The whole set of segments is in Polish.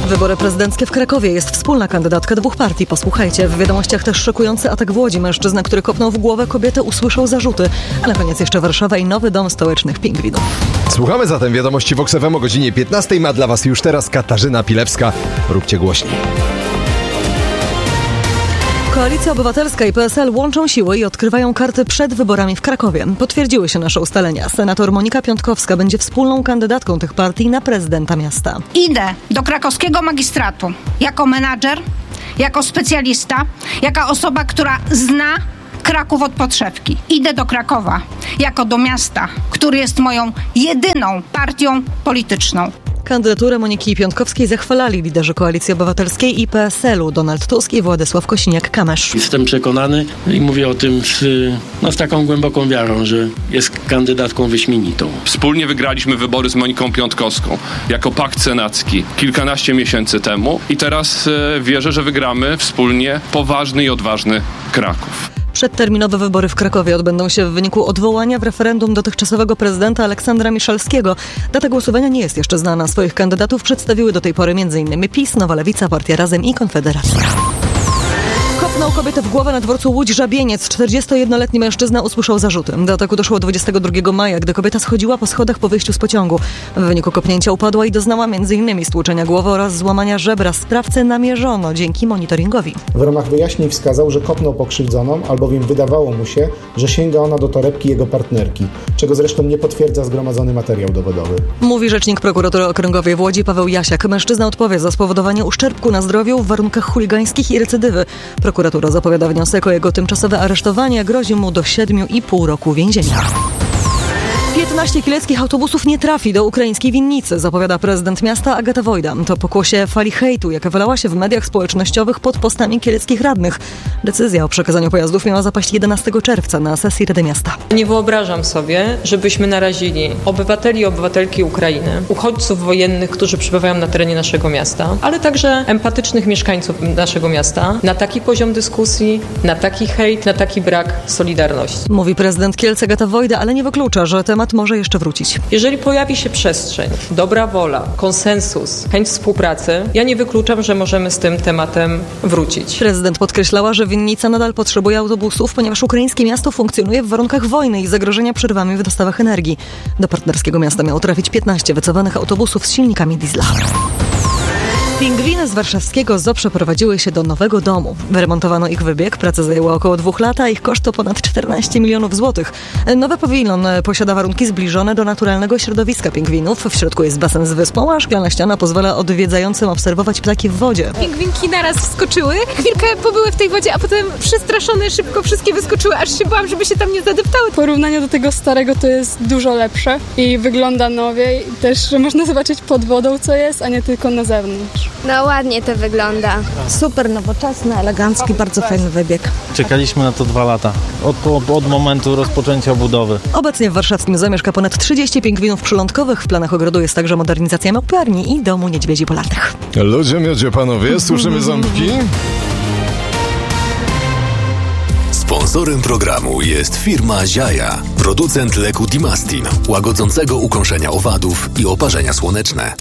Wybory prezydenckie w Krakowie. Jest wspólna kandydatka dwóch partii. Posłuchajcie. W wiadomościach też szokujący atak w Łodzi. Mężczyzna, który kopnął w głowę kobietę, usłyszał zarzuty. A na koniec jeszcze Warszawa i nowy dom stołecznych pingwinów. Słuchamy zatem wiadomości Vox FM o godzinie 15. Ma dla Was już teraz Katarzyna Pilewska. Róbcie głośniej. Koalicja Obywatelska i PSL łączą siły i odkrywają karty przed wyborami w Krakowie. Potwierdziły się nasze ustalenia. Senator Monika Piątkowska będzie wspólną kandydatką tych partii na prezydenta miasta. Idę do krakowskiego magistratu jako menadżer, jako specjalista, jako osoba, która zna Kraków od podszewki. Idę do Krakowa jako do miasta, który jest moją jedyną partią polityczną. Kandydaturę Moniki Piątkowskiej zachwalali liderzy Koalicji Obywatelskiej i PSL-u Donald Tusk i Władysław Kosiniak-Kamysz. Jestem przekonany i mówię o tym z taką głęboką wiarą, że jest kandydatką wyśmienitą. Wspólnie wygraliśmy wybory z Moniką Piątkowską jako pakt senacki kilkanaście miesięcy temu i teraz wierzę, że wygramy wspólnie poważny i odważny Kraków. Przedterminowe wybory w Krakowie odbędą się w wyniku odwołania w referendum dotychczasowego prezydenta Aleksandra Miszalskiego. Data głosowania nie jest jeszcze znana. Swoich kandydatów przedstawiły do tej pory m.in. PiS, Nowa Lewica, Partia Razem i Konfederacja. Kopnął kobietę w głowę na dworcu Łódź-Żabieniec. 41-letni mężczyzna usłyszał zarzuty. Do ataku doszło 22 maja, gdy kobieta schodziła po schodach po wyjściu z pociągu. W wyniku kopnięcia upadła i doznała m.in. stłuczenia głowy oraz złamania żebra. Sprawcę namierzono dzięki monitoringowi. W ramach wyjaśnień wskazał, że kopnął pokrzywdzoną, albowiem wydawało mu się, że sięga ona do torebki jego partnerki, czego zresztą nie potwierdza zgromadzony materiał dowodowy. Mówi rzecznik prokuratury okręgowej w Łodzi Paweł Jasiak. Mężczyzna odpowie za spowodowanie uszczerbku na zdrowiu w warunkach chuligańskich i recydywy. Prokuratura zapowiada wniosek o jego tymczasowe aresztowanie. Grozi mu do 7,5 roku więzienia. 15 kieleckich autobusów nie trafi do ukraińskiej Winnicy, zapowiada prezydent miasta Agata Wojda. To pokłosie fali hejtu, jaka wylała się w mediach społecznościowych pod postami kieleckich radnych. Decyzja o przekazaniu pojazdów miała zapaść 11 czerwca na sesji Rady Miasta. Nie wyobrażam sobie, żebyśmy narazili obywateli i obywatelki Ukrainy, uchodźców wojennych, którzy przebywają na terenie naszego miasta, ale także empatycznych mieszkańców naszego miasta na taki poziom dyskusji, na taki hejt, na taki brak solidarności. Mówi prezydent Kielc Agata Wojda, ale nie wyklucza, że temat może jeszcze wrócić. Jeżeli pojawi się przestrzeń, dobra wola, konsensus, chęć współpracy, ja nie wykluczam, że możemy z tym tematem wrócić. Prezydent podkreślała, że Winnica nadal potrzebuje autobusów, ponieważ ukraińskie miasto funkcjonuje w warunkach wojny i zagrożenia przerwami w dostawach energii. Do partnerskiego miasta miało trafić 15 wycofanych autobusów z silnikami diesla. Pingwiny z warszawskiego zoo przeprowadziły się do nowego domu. Wyremontowano ich wybieg, praca zajęła około 2 lat, a ich koszt to ponad 14 milionów złotych. Nowy pawilon posiada warunki zbliżone do naturalnego środowiska pingwinów. W środku jest basen z wyspą, a szklana ściana pozwala odwiedzającym obserwować ptaki w wodzie. Pingwinki naraz wskoczyły, chwilkę pobyły w tej wodzie, a potem przestraszone szybko wszystkie wyskoczyły, aż się bałam, żeby się tam nie zadeptały. W porównaniu do tego starego to jest dużo lepsze i wygląda nowiej. Też można zobaczyć pod wodą, co jest, a nie tylko na zewnątrz. No ładnie to wygląda. Super nowoczesny, elegancki, bardzo fajny wybieg. Czekaliśmy na to 2 lata, od momentu rozpoczęcia budowy. Obecnie w warszawskim zamieszka ponad 30 pingwinów przylądkowych. W planach ogrodu jest także modernizacja małpiarni i domu niedźwiedzi polarnych. Ludzie, miodzie, panowie, słyszymy ząbki. Sponsorem programu jest firma Ziaja, producent leku Dimastin, łagodzącego ukąszenia owadów i oparzenia słoneczne.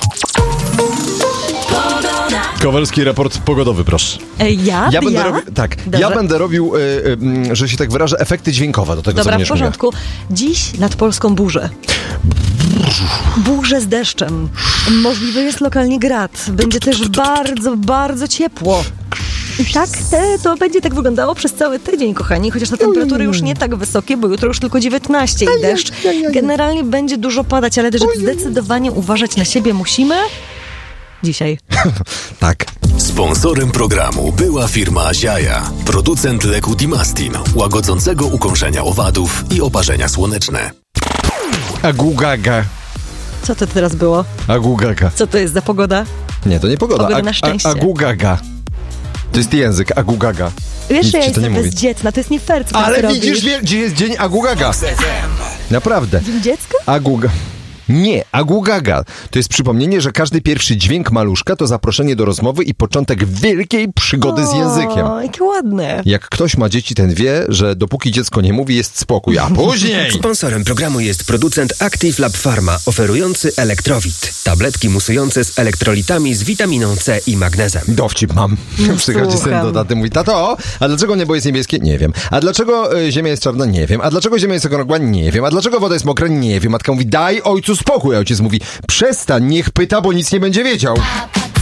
Kowalski raport pogodowy, proszę. Ja będę robił, że się tak wyrażę, efekty dźwiękowe do tego, dobra, co będziesz mówiła. w porządku. Dziś nad Polską burzę. Burzę z deszczem. Możliwy jest lokalnie grad. Będzie też bardzo, bardzo ciepło. I tak to będzie tak wyglądało przez cały tydzień, kochani, chociaż te temperatury już nie tak wysokie, bo jutro już tylko 19 i deszcz. Generalnie będzie dużo padać, ale też zdecydowanie uważać na siebie musimy dzisiaj. Tak. Sponsorem programu była firma Ziaja, producent leku Dimastin, łagodzącego ukąszenia owadów i oparzenia słoneczne. Agugaga. Co to teraz było? Agugaga. Co to jest za pogoda? Nie, to nie pogoda. Pogoda na szczęście. Agugaga. To jest język, agugaga. Wiesz, że ja jestem bezdzietna, to jest nie fair, co ale ty widzisz, gdzie jest dzień agugaga. Naprawdę. Dzień dziecka? Nie, agu-gaga. To jest przypomnienie, że każdy pierwszy dźwięk maluszka to zaproszenie do rozmowy i początek wielkiej przygody z językiem. O, jakie ładne. Jak ktoś ma dzieci, ten wie, że dopóki dziecko nie mówi, jest spokój, a później... Sponsorem programu jest producent Active Lab Pharma, oferujący Elektrowit. Tabletki musujące z elektrolitami z witaminą C i magnezem. Dowcip mam. Przychodzi syn do taty, mówi: tato, a dlaczego niebo jest niebieskie? Nie wiem. A dlaczego ziemia jest czarna? Nie wiem. A dlaczego ziemia jest okrągła? Nie wiem. A dlaczego woda jest mokra? Nie wiem. Matka mówi: daj ojcu spokój. A ojciec mówi: przestań, niech pyta, bo nic nie będzie wiedział.